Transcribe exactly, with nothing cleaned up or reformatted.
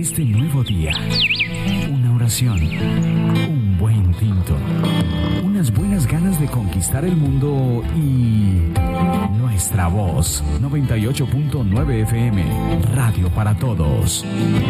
este nuevo día. Una oración, un buen tinto, unas buenas ganas de conquistar el mundo y nuestra voz. noventa y ocho punto nueve F M, Radio para Todos.